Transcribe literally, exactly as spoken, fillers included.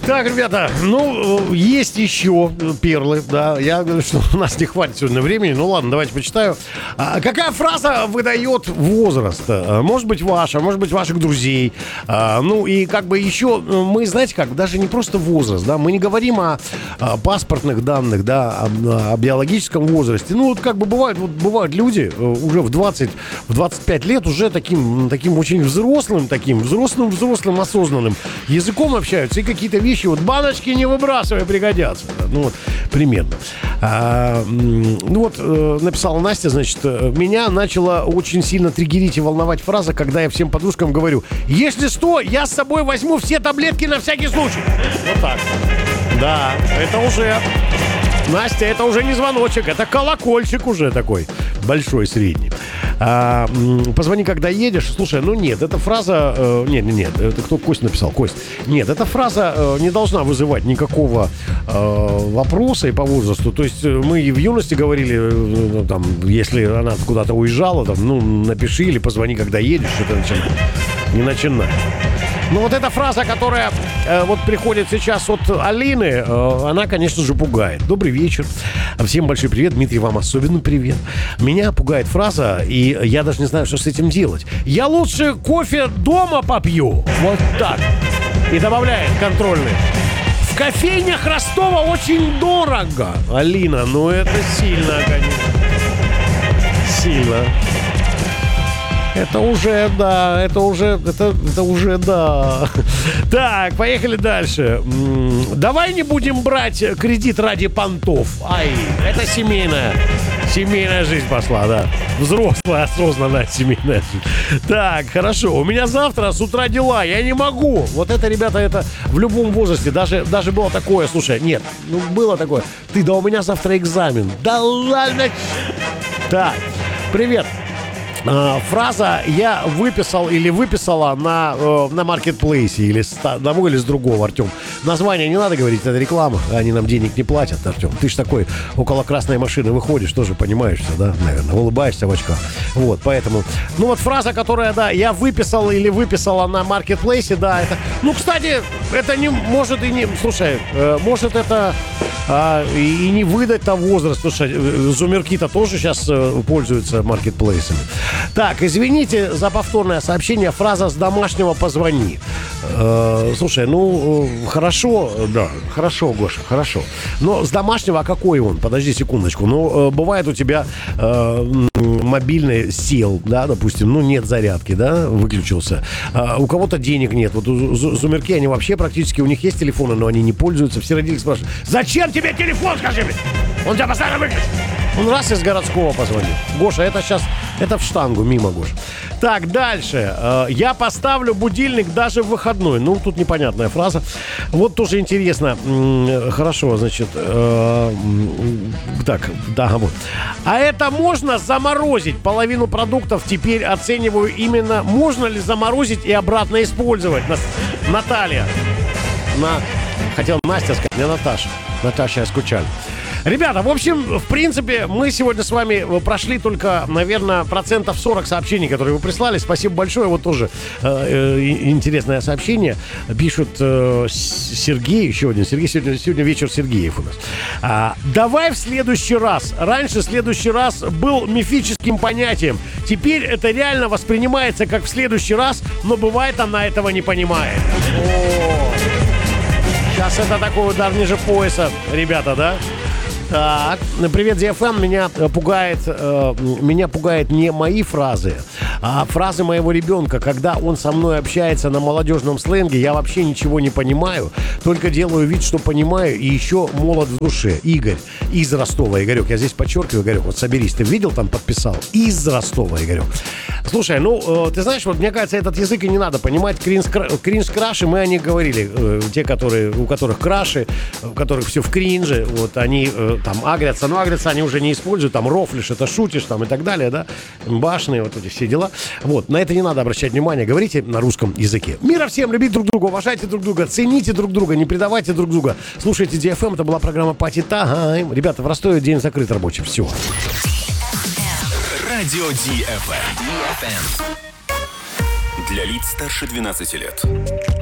Так, ребята, ну, есть еще перлы, да. Я говорю, что у нас не хватит сегодня времени. Ну, ладно, давайте почитаю. А, какая фраза выдает возраст? Может быть, ваша, может быть, ваших друзей. А, ну, и как бы еще мы, знаете как, даже не просто возраст, да. Мы не говорим о, о паспортных данных, да, о, о биологическом возрасте. Ну, вот как бы бывают, вот бывают люди уже в двадцать, в двадцать пять лет уже таким, таким очень взрослым, таким взрослым, взрослым, осознанным языком общаются и какие-то вещи, вот баночки не выбрасывай, пригодятся. Ну, вот, примерно. А, ну, вот, э, написала Настя, значит, меня начала очень сильно триггерить и волновать фраза, когда я всем подружкам говорю: если что, я с собой возьму все таблетки на всякий случай. Вот так. Да, это уже... Настя, это уже не звоночек, это колокольчик уже такой, большой, средний. А, позвони, когда едешь. Слушай, ну нет, эта фраза... Э, нет, нет, нет, это кто? Кость написал, Кость. Нет, эта фраза э, не должна вызывать никакого э, вопроса и по возрасту. То есть мы и в юности говорили, э, там, если она куда-то уезжала, там, ну, напиши или позвони, когда едешь, это начинай. Не начинай. Ну, вот эта фраза, которая э, вот приходит сейчас от Алины, э, она, конечно же, пугает. Добрый вечер. Всем большой привет. Дмитрий, вам особенно привет. Меня пугает фраза, и я даже не знаю, что с этим делать. Я лучше кофе дома попью. Вот так. И добавляет контрольный. В кофейнях Ростова очень дорого. Алина, ну это сильно, конечно. Сильно. Это уже, да, это уже, это, это уже, да. Так, поехали дальше. Давай не будем брать кредит ради понтов. Ай, это семейная, семейная жизнь пошла, да. Взрослая, осознанная семейная жизнь. Так, хорошо. У меня завтра с утра дела, я не могу. Вот это, ребята, это в любом возрасте. Даже, даже было такое, слушай, нет, ну было такое. Ты, да у меня завтра экзамен. Да ладно. Так, привет. Фраза «я выписал» или «выписала» на, э, на маркетплейсе или с одного или с другого, Артем. Название не надо говорить, это реклама, они нам денег не платят, Артем. Ты ж такой около красной машины выходишь, тоже понимаешься, да, наверное, улыбаешься в очках. Вот, поэтому, ну вот фраза, которая, да, «я выписал» или «выписала» на маркетплейсе, да, это, ну, кстати, это не, может и не, слушай, э, может это... А, и, и не выдать-то возраст. Слушай, зумерки-то тоже сейчас э, пользуются маркетплейсами. Так, извините за повторное сообщение. Фраза «с домашнего позвони». Э, слушай, ну, э, хорошо, да, хорошо, Гоша, хорошо. Но с домашнего, а какой он? Подожди секундочку. Ну, э, бывает у тебя э, мобильный сел, да, допустим, ну, нет зарядки, да, выключился. Э, у кого-то денег нет. Вот у зумерки, они вообще практически, у них есть телефоны, но они не пользуются. Все родители спрашивают: зачем тебе телефон, скажи мне? Он тебя постоянно выключит. Он раз из городского позвонил. Гоша, это сейчас, это в штангу, мимо, Гоша. Так, дальше. Я поставлю будильник даже в выходной. Ну, тут непонятная фраза. Вот тоже интересно. Хорошо, значит. Так, да, вот. А это можно заморозить? Половину продуктов теперь оцениваю именно, можно ли заморозить и обратно использовать. Наталья. На... Хотел Настя сказать, не Наташа. Наташа, я скучал. Ребята, в общем, в принципе, мы сегодня с вами прошли только, наверное, процентов сорок сообщений, которые вы прислали. Спасибо большое. Вот тоже э, э, интересное сообщение. Пишут э, Сергей, еще один Сергей. Сегодня, сегодня вечер Сергеев у нас. А, давай в следующий раз. Раньше следующий раз был мифическим понятием. Теперь это реально воспринимается как в следующий раз, но бывает она этого не понимает. О, сейчас это такой удар ниже пояса, ребята, да? Так, привет, ди эф эм. Меня пугает, э, меня пугает не мои фразы, а фразы моего ребенка. Когда он со мной общается на молодежном сленге, я вообще ничего не понимаю, только делаю вид, что понимаю, и еще молод в душе. Игорь из Ростова. Игорек, я здесь подчеркиваю, Игорек, вот соберись, ты видел, там подписал? Из Ростова, Игорек. Слушай, ну, э, ты знаешь, вот мне кажется, этот язык и не надо понимать. Кринж-краши, мы о них говорили. Э, те, которые, у которых краши, у которых все в кринже, вот они... Э, там агрятся, но агрятся они уже не используют, там рофлишь, это шутишь, там и так далее, да, башни, вот эти все дела. Вот, на это не надо обращать внимание, говорите на русском языке. Мира всем, любите друг друга, уважайте друг друга, цените друг друга, не предавайте друг друга. Слушайте ди эф эм, это была программа Party Time. Ребята, в Ростове день закрыт рабочий, все. Радио ди эф эм. Для лиц старше двенадцати лет.